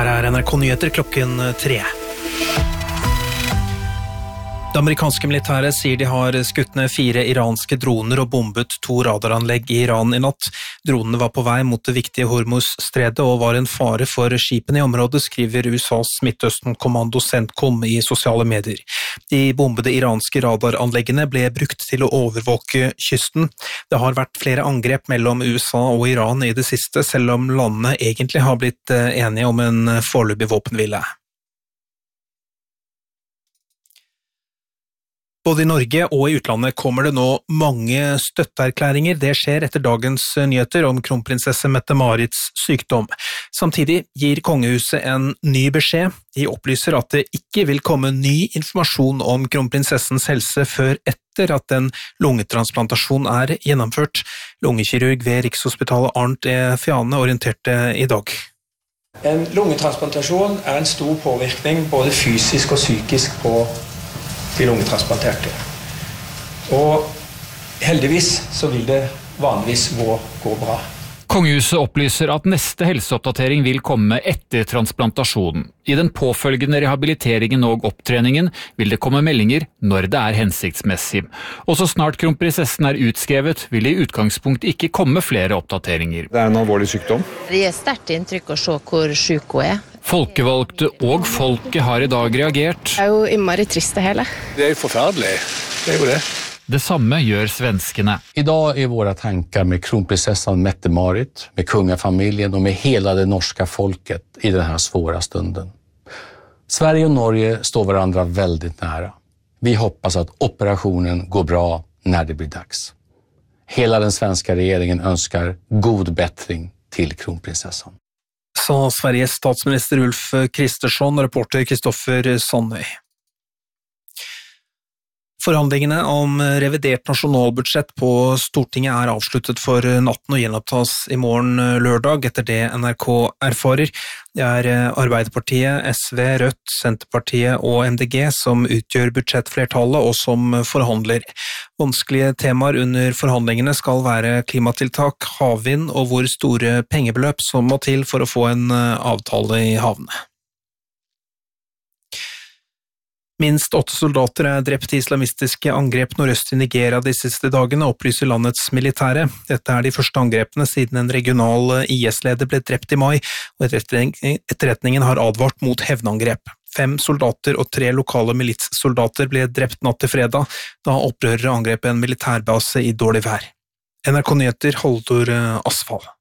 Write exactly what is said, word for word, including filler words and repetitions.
Her er N R K-nyheter klokken tre. Det amerikanske militæret sier de har skutt ned fire iranske droner og bombet to radaranlegg i Iran i natt. Dronene var på vei mot det viktige Hormuz-stredet og var en fare for skipene i området, skriver U S A's Midtøsten-kommando CENTCOM i sosiale medier. De bombede iranske radaranleggene ble brukt til å overvåke kysten. Det har vært flere angrep mellom U S A og Iran i det siste, selv om landene egentlig har blitt enige om en foreløpig våpenhvile. Både i Norge og i utlandet kommer det nå mange støtteerklæringer. Det skjer etter dagens nyheter om kronprinsesse Mette-Marits sykdom. Samtidig gir kongehuset en ny beskjed. De opplyser at det ikke vil komme ny informasjon om kronprinsessens helse før etter at en lungetransplantasjon er gjennomført. Lungekirurg ved Rikshospitalet Arnt E. Fjane orienterte i dag. En lungetransplantasjon er en stor påvirkning både fysisk og psykisk på de lungetransplanterte. Og heldigvis så vil det vanligvis gå, gå bra. Kongehuset opplyser at neste helseoppdatering vil komme etter transplantasjonen. I den påfølgende rehabiliteringen og opptreningen vil det komme meldinger når det er hensiktsmessig. Og så snart kronprinsessen er utskrevet, vil det i utgangspunktet ikke komme flere oppdateringer. Det er en alvorlig sykdom. Det er sterkt inntrykk å se hvor syk hun er. Folkevalgte og folket har i dag reagert. Det er jo innmari trist det hele. Det er jo forferdelig. Det er jo det. Det samme gjør svenskene. I dag er våre tanker med kronprinsessan Mette-Marit, med kungafamiljen og med hele det norske folket i denne svåre stunden. Sverige og Norge står hverandre veldig nære. Vi hoppas at operasjonen går bra når det blir dags. Hele den svenske regjeringen ønsker god bedring til kronprinsessan. Sa Sveriges statsminister Ulf Kristersson og reporter Kristoffer Sandøy. Forhandlingene om revidert nasjonalbudsjett på Stortinget er avsluttet for natten og gjenopptas i morgen lørdag, etter det N R K erfarer. Det er Arbeiderpartiet, S V, Rødt, Senterpartiet og M D G som utgjør budsjettflertallet og som forhandler. Vanskelige temaer under forhandlingene skal være klimatiltak, havvind og hvor store pengebeløp som må til for å få en avtale i havne. Minst åtte soldater er drept i islamistiske angrep nordøst i Nigeria de siste dagene, opplyser landets militære. Dette er de første angrepene siden en regional I S-leder ble drept i mai, og etterretningen har advart mot hevnangrep. Fem soldater og tre lokale militssoldater ble drept natt til fredag, da opprørere angrep en militærbase i dårlig vær. N R K-nyheter, Haldor Asfall.